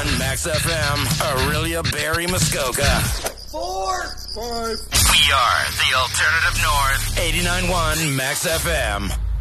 89.1 Max FM, Aurelia, Barrie, Muskoka. 4, 5. We are the Alternative North, 89.1 Max FM.